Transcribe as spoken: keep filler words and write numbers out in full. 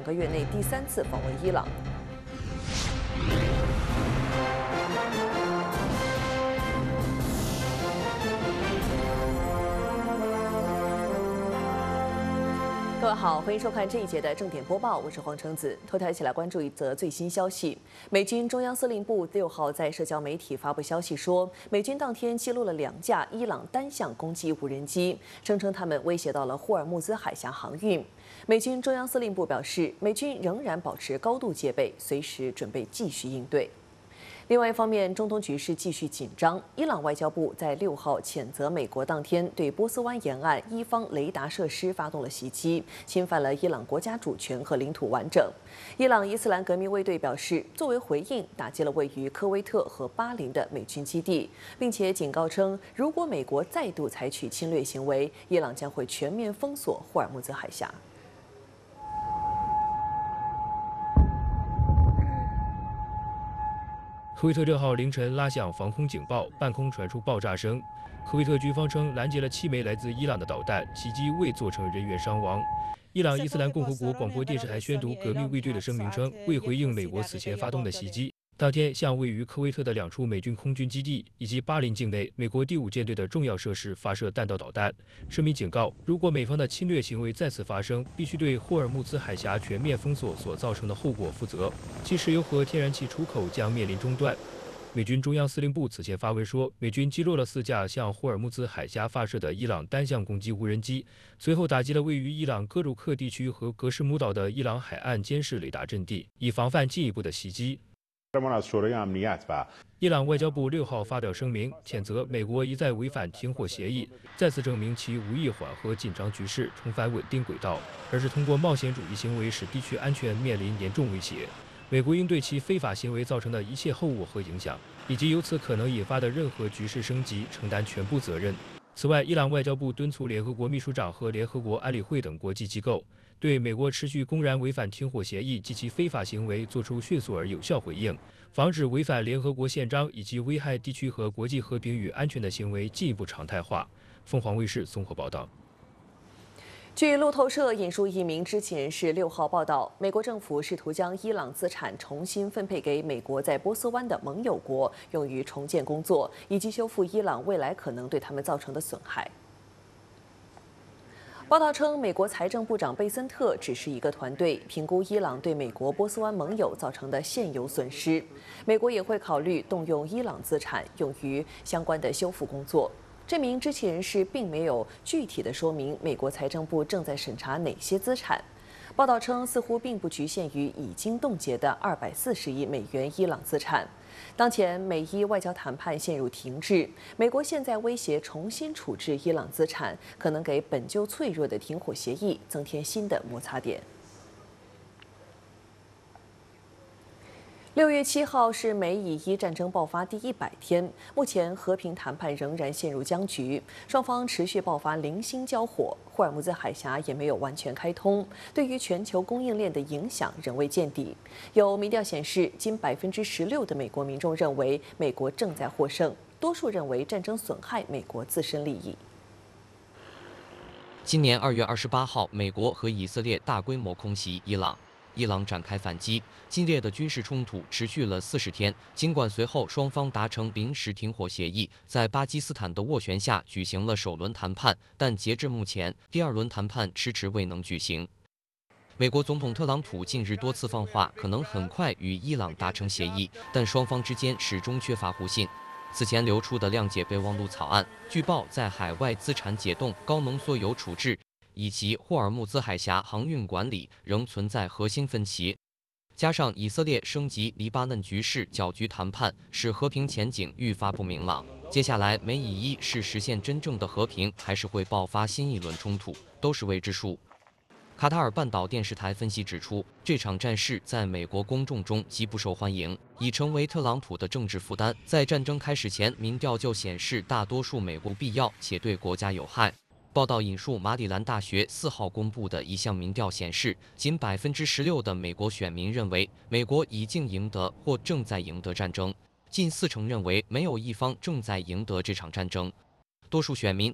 个月内第三次访问伊朗。 各位好，欢迎收看这一节的正点播报，我是黄橙子。头条一起来关注一则最新消息：美军中央司令部六号在社交媒体发布消息说，美军当天击落了两架伊朗单向攻击无人机，声称他们威胁到了霍尔木兹海峡航运。美军中央司令部表示，美军仍然保持高度戒备，随时准备继续应对。 另外一方面，中东局势继续紧张。伊朗外交部在六号谴责美国当天对波斯湾沿岸伊方雷达设施发动了袭击，侵犯了伊朗国家主权和领土完整。伊朗伊斯兰革命卫队表示，作为回应，打击了位于科威特和巴林的美军基地，并且警告称，如果美国再度采取侵略行为，伊朗将会全面封锁霍尔木兹海峡。 科威特六号凌晨拉响防空警报，半空传出爆炸声。科威特军方称拦截了七枚来自伊朗的导弹，袭击未造成人员伤亡。伊朗伊斯兰共和国广播电视台宣读革命卫队的声明称，为回应美国此前发动的袭击，当天向位于科威特的两处美军空军基地以及巴林境内美国第五舰队的重要设施发射弹道导弹。声明警告，如果美方的侵略行为再次发生，必须对霍尔木兹海峡全面封锁所造成的后果负责，其石油和天然气出口将面临中断。美军中央司令部此前发文说，美军击落了四架向霍尔木兹海峡发射的伊朗单向攻击无人机，随后打击了位于伊朗戈鲁克地区和格什姆岛的伊朗海岸监视雷达阵地，以防范进一步的袭击。 伊朗外交部六号发表声明，谴责美国一再违反停火协议，再次证明其无意缓和紧张局势，重返稳定轨道，而是通过冒险主义行为使地区安全面临严重威胁。美国应对其非法行为造成的一切后果和影响，以及由此可能引发的任何局势升级，承担全部责任。此外，伊朗外交部敦促联合国秘书长和联合国安理会等国际机构， 对美国持续公然违反停火协议及其非法行为作出迅速而有效回应，防止违反联合国宪章以及危害地区和国际和平与安全的行为进一步常态化。凤凰卫视综合报道。 据路透社引述一名知情人士六号报道，美国政府试图将伊朗资产重新分配给美国在波斯湾的盟友国，用于重建工作以及修复伊朗未来可能对他们造成的损害。 报道称，美国财政部长贝森特指示一个团队评估伊朗对美国波斯湾盟友造成的现有损失，美国也会考虑动用伊朗资产用于相关的修复工作。这名知情人士并没有具体的说明美国财政部正在审查哪些资产。报道称，似乎并不局限于已经冻结的二百四十亿美元伊朗资产。 当前美伊外交谈判陷入停滞，美国现在威胁重新处置伊朗资产，可能给本就脆弱的停火协议增添新的摩擦点。六月七号是美以伊战争爆发第一百天，目前和平谈判仍然陷入僵局，双方持续爆发零星交火，霍尔木兹海峡也没有完全开通，对于全球供应链的影响仍未见底。有民调显示，近百分之十六的美国民众认为美国正在获胜，多数认为战争损害美国自身利益。 今年二月二十八号，美国和以色列大规模空袭伊朗，伊朗展开反击，激烈的军事冲突持续了四十天。尽管随后双方达成临时停火协议，在巴基斯坦的斡旋下举行了首轮谈判，但截至目前，第二轮谈判迟迟未能举行。美国总统特朗普近日多次放话，可能很快与伊朗达成协议，但双方之间始终缺乏互信。 此前流出的谅解备忘录草案，据报在海外资产解冻、高浓缩铀处置以及霍尔木兹海峡航运管理仍存在核心分歧。加上以色列升级黎巴嫩局势搅局谈判，使和平前景愈发不明朗。接下来，美以伊是实现真正的和平，还是会爆发新一轮冲突，都是未知数。 卡塔尔半岛电视台分析指出，这场战事在美国公众中极不受欢迎，已成为特朗普的政治负担。在战争开始前，民调就显示大多数美国必要且对国家有害。报道引述马里兰大学四号公布的一项民调显示，仅百分之十六的美国选民认为美国已经赢得或正在赢得战争，近四成认为没有一方正在赢得这场战争。多数选民